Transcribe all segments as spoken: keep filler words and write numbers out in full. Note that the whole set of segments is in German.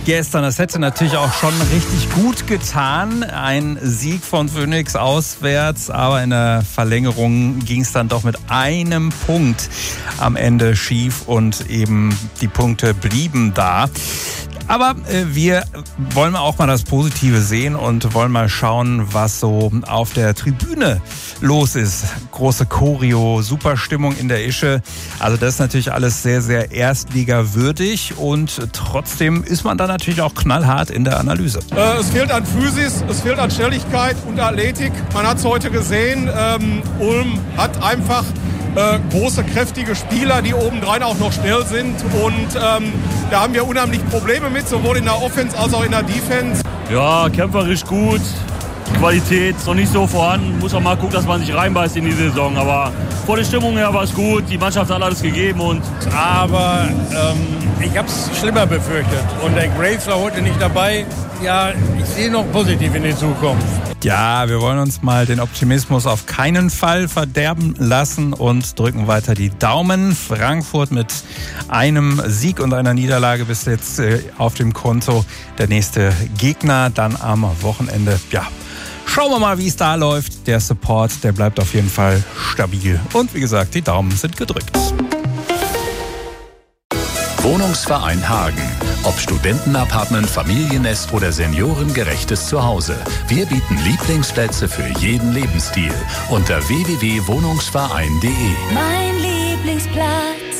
gestern. Das hätte natürlich auch schon richtig gut getan. Ein Sieg von Phoenix auswärts, aber in der Verlängerung ging es dann doch mit einem Punkt am Ende schief und eben die Punkte blieben da. Aber äh, wir wollen auch mal das Positive sehen und wollen mal schauen, was so auf der Tribüne los ist. Große Choreo, super Stimmung in der Ische. Also das ist natürlich alles sehr, sehr erstligawürdig und trotzdem ist man da natürlich auch knallhart in der Analyse. Äh, es fehlt an Physis, es fehlt an Schnelligkeit und Athletik. Man hat es heute gesehen, ähm, Ulm hat einfach Äh, große, kräftige Spieler, die obendrein auch noch schnell sind. Und ähm, da haben wir unheimlich Probleme mit, sowohl in der Offense als auch in der Defense. Ja, kämpferisch gut. Qualität ist noch nicht so vorhanden. Muss auch mal gucken, dass man sich reinbeißt in die Saison. Aber vor der Stimmung her war es gut. Die Mannschaft hat alles gegeben. Und Aber ähm, ich habe es schlimmer befürchtet. Und der Graves war heute nicht dabei. Ja, ich sehe noch positiv in die Zukunft. Ja, wir wollen uns mal den Optimismus auf keinen Fall verderben lassen und drücken weiter die Daumen. Frankfurt mit einem Sieg und einer Niederlage bis jetzt auf dem Konto. Der nächste Gegner dann am Wochenende. Ja, schauen wir mal, wie es da läuft. Der Support, der bleibt auf jeden Fall stabil. Und wie gesagt, die Daumen sind gedrückt. Wohnungsverein Hagen. Ob Studentenapartment, Familiennest oder seniorengerechtes Zuhause. Wir bieten Lieblingsplätze für jeden Lebensstil. Unter w w w punkt wohnungsverein punkt de. Mein Lieblingsplatz.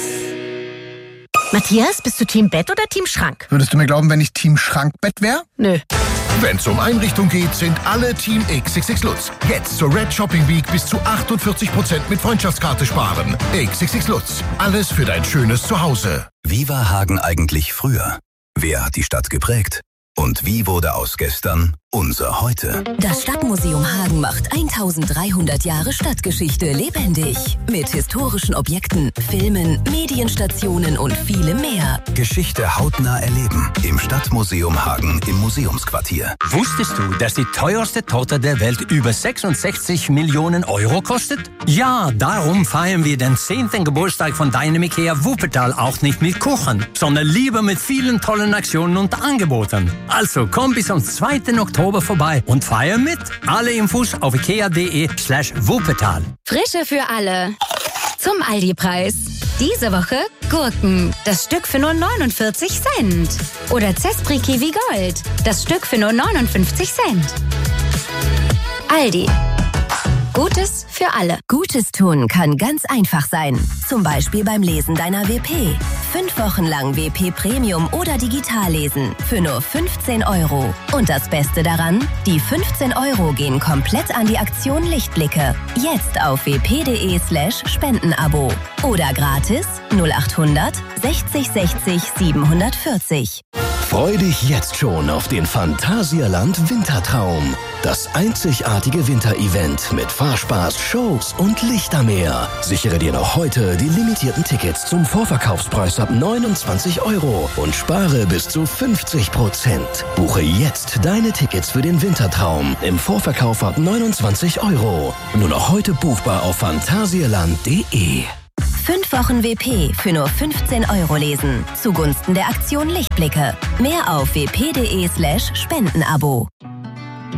Matthias, bist du Team Bett oder Team Schrank? Würdest du mir glauben, wenn ich Team Schrankbett wäre? Nö. Wenn es um Einrichtung geht, sind alle Team X X X Lutz. Jetzt zur Red Shopping Week bis zu achtundvierzig Prozent mit Freundschaftskarte sparen. X X X Lutz. Alles für dein schönes Zuhause. Wie war Hagen eigentlich früher? Wer hat die Stadt geprägt? Und wie wurde aus gestern unser Heute? Das Stadtmuseum Hagen macht eintausenddreihundert Jahre Stadtgeschichte lebendig. Mit historischen Objekten, Filmen, Medienstationen und vielem mehr. Geschichte hautnah erleben. Im Stadtmuseum Hagen im Museumsquartier. Wusstest du, dass die teuerste Torte der Welt über sechsundsechzig Millionen Euro kostet? Ja, darum feiern wir den zehnten Geburtstag von deinem IKEA Wuppertal auch nicht mit Kuchen, sondern lieber mit vielen tollen Aktionen und Angeboten. Also komm bis zum zweiten Oktober vorbei und feier mit. Alle Infos auf ikea.de slash Wuppertal. Frische für alle. Zum Aldi-Preis. Diese Woche Gurken. Das Stück für nur neunundvierzig Cent. Oder Zespri Kiwi Gold. Das Stück für nur neunundfünfzig Cent. Aldi. Gutes für alle. Gutes tun kann ganz einfach sein. Zum Beispiel beim Lesen deiner W P. Fünf Wochen lang W P Premium oder digital lesen für nur fünfzehn Euro. Und das Beste daran, die fünfzehn Euro gehen komplett an die Aktion Lichtblicke. Jetzt auf wp.de slash Spendenabo. Oder gratis null achthundert sechzig sechzig siebenhundertvierzig. Freu dich jetzt schon auf den Phantasialand Wintertraum. Das einzigartige Winterevent mit Fahrspaß, Shows und Lichtermeer. Sichere dir noch heute die limitierten Tickets zum Vorverkaufspreis ab neunundzwanzig Euro und spare bis zu fünfzig Prozent. Buche jetzt deine Tickets für den Wintertraum im Vorverkauf ab neunundzwanzig Euro. Nur noch heute buchbar auf phantasialand punkt de. Fünf Wochen W P für nur fünfzehn Euro lesen. Zugunsten der Aktion Lichtblicke. Mehr auf wp.de slash Spendenabo.